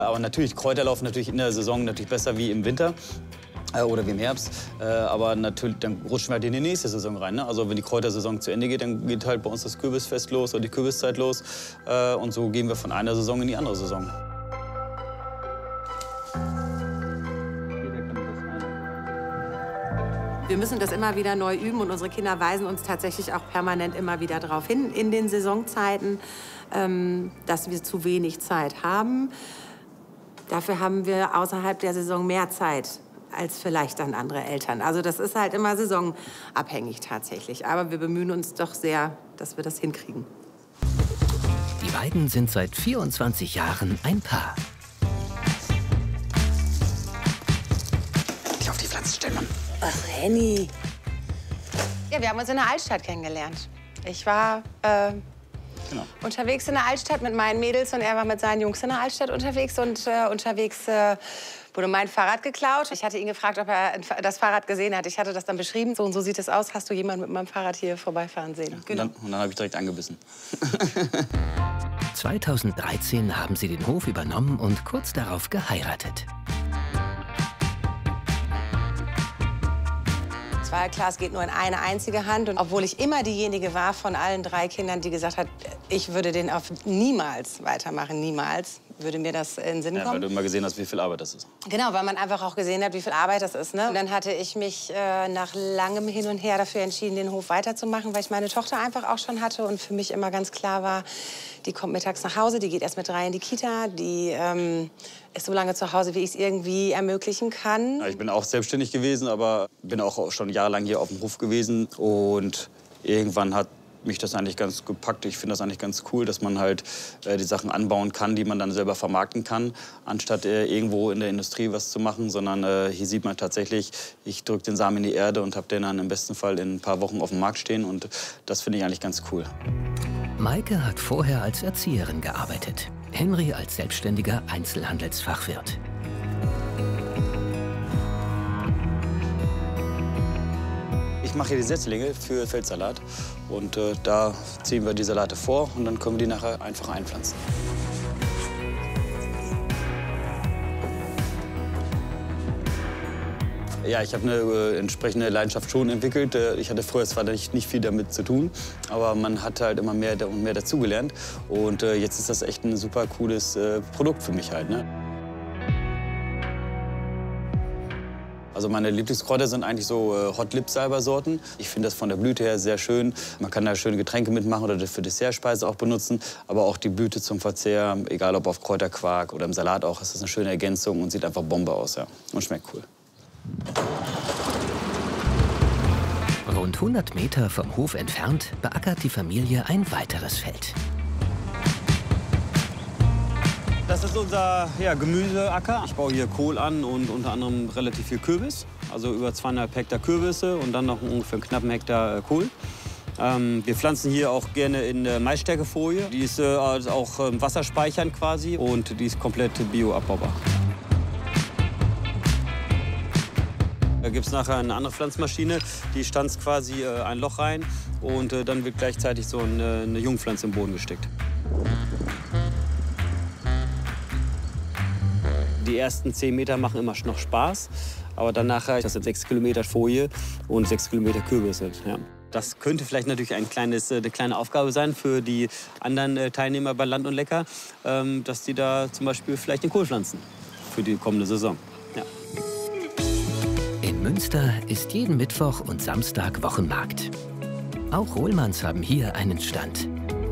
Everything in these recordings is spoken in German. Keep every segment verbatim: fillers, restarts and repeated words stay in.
Aber natürlich, Kräuter laufen natürlich in der Saison natürlich besser wie im Winter. Oder wie im Herbst. Aber natürlich, dann rutschen wir halt in die nächste Saison rein. Ne? Also wenn die Kräutersaison zu Ende geht, dann geht halt bei uns das Kürbisfest los oder die Kürbiszeit los. Und so gehen wir von einer Saison in die andere Saison. Wir müssen das immer wieder neu üben und unsere Kinder weisen uns tatsächlich auch permanent immer wieder darauf hin in den Saisonzeiten, dass wir zu wenig Zeit haben. Dafür haben wir außerhalb der Saison mehr Zeit als vielleicht dann andere Eltern. Also das ist halt immer saisonabhängig tatsächlich. Aber wir bemühen uns doch sehr, dass wir das hinkriegen. Die beiden sind seit vierundzwanzig Jahren ein Paar. Ich auf die Pflanzen stellen, Mann. Ach, Henny. Ja, wir haben uns in der Altstadt kennengelernt. Ich war äh, genau. unterwegs in der Altstadt mit meinen Mädels und er war mit seinen Jungs in der Altstadt unterwegs. Und äh, unterwegs äh, wurde mein Fahrrad geklaut. Ich hatte ihn gefragt, ob er das Fahrrad gesehen hat. Ich hatte das dann beschrieben. So und so sieht es aus. Hast du jemanden mit meinem Fahrrad hier vorbeifahren sehen? Ja, genau. Und dann, dann habe ich direkt angebissen. zweitausenddreizehn haben sie den Hof übernommen und kurz darauf geheiratet. Es war klar, es geht nur in eine einzige Hand. Und obwohl ich immer diejenige war von allen drei Kindern, die gesagt hat, ich würde den auf niemals weitermachen, niemals, würde mir das in den Sinn kommen. Ja, weil du immer gesehen hast, wie viel Arbeit das ist. Genau, weil man einfach auch gesehen hat, wie viel Arbeit das ist. Ne? Und dann hatte ich mich äh, nach langem Hin und Her dafür entschieden, den Hof weiterzumachen, weil ich meine Tochter einfach auch schon hatte und für mich immer ganz klar war, die kommt mittags nach Hause, die geht erst mit drei in die Kita, die ähm, ist so lange zu Hause, wie ich es irgendwie ermöglichen kann. Ja, ich bin auch selbstständig gewesen, aber bin auch schon jahrelang hier auf dem Hof gewesen. Und irgendwann hat mich das eigentlich ganz gepackt. Ich finde das eigentlich ganz cool, dass man halt äh, die Sachen anbauen kann, die man dann selber vermarkten kann, anstatt äh, irgendwo in der Industrie was zu machen, sondern äh, hier sieht man tatsächlich, ich drücke den Samen in die Erde und habe den dann im besten Fall in ein paar Wochen auf dem Markt stehen und das finde ich eigentlich ganz cool. Maike hat vorher als Erzieherin gearbeitet, Henry als selbstständiger Einzelhandelsfachwirt. Ich mache hier die Setzlinge für Feldsalat und äh, da ziehen wir die Salate vor und dann können wir die nachher einfach einpflanzen. Ja, ich habe eine äh, entsprechende Leidenschaft schon entwickelt. Äh, ich hatte früher zwar nicht, nicht viel damit zu tun, aber man hat halt immer mehr und mehr dazugelernt. Und äh, jetzt ist das echt ein super cooles äh, Produkt für mich halt, ne? Also meine Lieblingskräuter sind eigentlich so äh, Hot-Lip-Salbei-Sorten. Ich finde das von der Blüte her sehr schön. Man kann da schöne Getränke mitmachen oder für Dessertspeise auch benutzen. Aber auch die Blüte zum Verzehr, egal ob auf Kräuterquark oder im Salat auch, ist das eine schöne Ergänzung und sieht einfach Bombe aus, ja. Und schmeckt cool. Rund hundert Meter vom Hof entfernt beackert die Familie ein weiteres Feld. Das ist unser ja, Gemüseacker. Ich baue hier Kohl an und unter anderem relativ viel Kürbis. Also über zweieinhalb Hektar Kürbisse und dann noch ungefähr einen knappen Hektar äh, Kohl. Ähm, wir pflanzen hier auch gerne in äh, Maisstärkefolie. Die ist äh, auch äh, wasserspeichernd quasi und die ist komplett bioabbaubar. Da gibt es nachher eine andere Pflanzmaschine, die stanzt quasi äh, ein Loch rein und äh, dann wird gleichzeitig so eine, eine Jungpflanze im Boden gesteckt. Die ersten zehn Meter machen immer noch Spaß, aber dann nachher, das sind sechs Kilometer Folie und sechs Kilometer Kürbisse. Ja. Das könnte vielleicht natürlich ein kleines, eine kleine Aufgabe sein für die anderen äh, Teilnehmer bei Land und Lecker, ähm, dass die da zum Beispiel vielleicht den Kohl pflanzen für die kommende Saison. Ja. In Münster ist jeden Mittwoch und Samstag Wochenmarkt. Auch Rohlmanns haben hier einen Stand.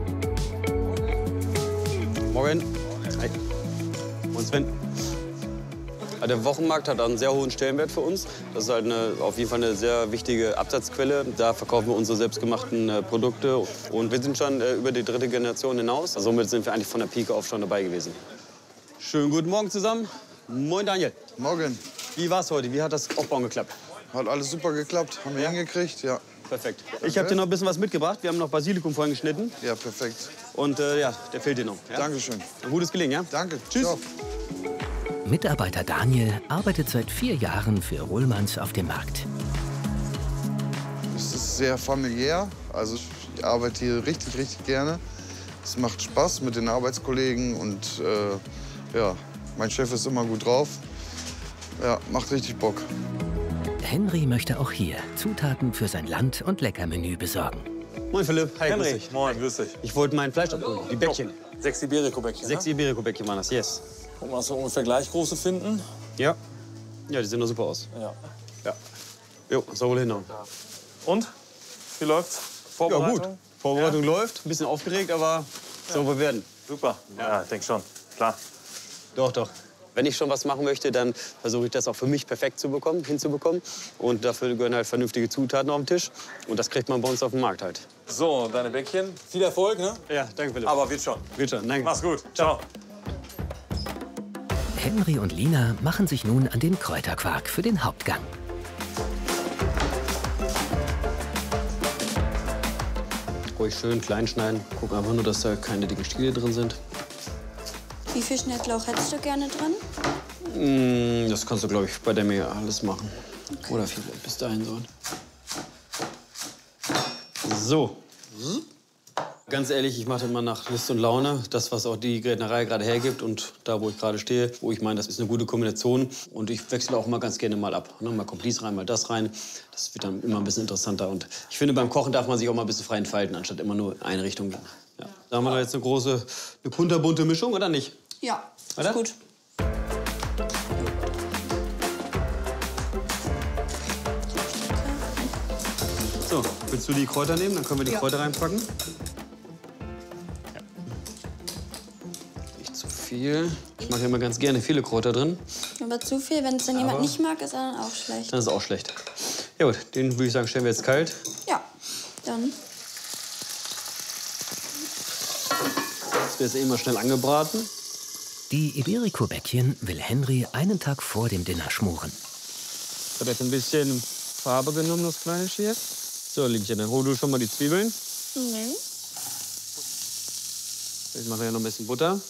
Morgen. Hi. Und Sven. Der Wochenmarkt hat einen sehr hohen Stellenwert für uns. Das ist halt eine, auf jeden Fall eine sehr wichtige Absatzquelle. Da verkaufen wir unsere selbstgemachten äh, Produkte. Und wir sind schon äh, über die dritte Generation hinaus. Also somit sind wir eigentlich von der Pike auf schon dabei gewesen. Schönen guten Morgen zusammen. Moin Daniel. Morgen. Wie war's heute? Wie hat das Aufbauen geklappt? Hat alles super geklappt. Haben wir Ja? hingekriegt, ja. Perfekt. Ich habe dir noch ein bisschen was mitgebracht. Wir haben noch Basilikum vorhin geschnitten. Ja, perfekt. Und äh, ja, der fehlt dir noch. Ja? Dankeschön. Ein gutes Gelingen, ja? Danke. Tschüss. Ciao. Mitarbeiter Daniel arbeitet seit vier Jahren für Rohlmanns auf dem Markt. Es ist sehr familiär. Also ich arbeite hier richtig, richtig gerne. Es macht Spaß mit den Arbeitskollegen und äh, ja, Mein Chef ist immer gut drauf. Ja, macht richtig Bock. Henry möchte auch hier Zutaten für sein Land- und Leckermenü besorgen. Moin Philipp, hi, Henry, grüß dich. moin, grüß dich. Ich wollte mein Fleisch abholen, die Bäckchen. Sechs Iberico-Bäckchen, Sechs ne? Iberico-Bäckchen waren das, yes. Gucken wir, was wir ungefähr gleich große finden. Ja. Ja, die sehen doch super aus. Ja. Ja. Jo, soll wohl hinhauen. Und? Wie läuft's? Ja, Vorbereitung? gut. Vorbereitung läuft. Ein bisschen aufgeregt, aber soll wohl werden. Super. Ja, ich denke schon. Klar. Doch, doch. Wenn ich schon was machen möchte, dann versuche ich das auch für mich perfekt zu bekommen, hinzubekommen. Und dafür gehören halt vernünftige Zutaten auf den Tisch. Und das kriegt man bei uns auf dem Markt halt. So, deine Bäckchen. Viel Erfolg, ne? Ja, danke Philipp. Aber wird schon. Wird schon, danke. Mach's gut. Ciao. Henry und Lina machen sich nun an den Kräuterquark für den Hauptgang. Ruhig schön klein schneiden. Guck einfach nur, dass da keine dicken Stiele drin sind. Wie viel Schnittlauch hättest du gerne drin? Mm, das kannst du, glaube ich, bei der Menge alles machen. Okay. Oder viel bis dahin so. So. Ganz ehrlich, ich mache das immer nach Lust und Laune. Das, was auch die Gärtnerei gerade hergibt und da, wo ich gerade stehe, wo ich meine, das ist eine gute Kombination. Und ich wechsle auch mal ganz gerne mal ab. Ne? Mal kommt dies rein, mal das rein. Das wird dann immer ein bisschen interessanter. Und ich finde, beim Kochen darf man sich auch mal ein bisschen frei entfalten, anstatt immer nur in eine Richtung gehen. Ja. Da haben wir da jetzt eine große, eine kunterbunte Mischung, oder nicht? Ja, Oder? ist gut. So, willst du die Kräuter nehmen? Dann können wir die Ja. Kräuter reinpacken. Ja. Nicht zu viel. Ich mache ja immer ganz gerne viele Kräuter drin. Aber zu viel, wenn es dann jemand Aber- nicht mag, ist er dann auch schlecht. Dann ist es auch schlecht. Ja gut, den würde ich sagen, stellen wir jetzt kalt. Ja, dann. Das wird jetzt eh mal schnell angebraten. Die Iberico-Bäckchen will Henry einen Tag vor dem Dinner schmoren. Hat jetzt ein bisschen Farbe genommen, das Fleisch hier. So, Liebchen, dann hol du schon mal die Zwiebeln. Nee. Ich mache ja noch ein bisschen Butter.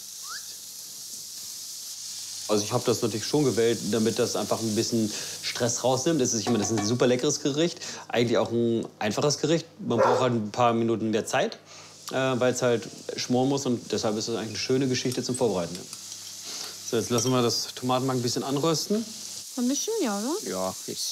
Also ich habe das natürlich schon gewählt, damit das einfach ein bisschen Stress rausnimmt. Das ist, ich meine, das ist ein super leckeres Gericht, eigentlich auch ein einfaches Gericht. Man braucht halt ein paar Minuten der Zeit, äh, weil es halt schmoren muss. Und deshalb ist das eigentlich eine schöne Geschichte zum Vorbereiten. So, jetzt lassen wir das Tomatenmark ein bisschen anrösten. Ein bisschen, ja, oder? Ja, jetzt.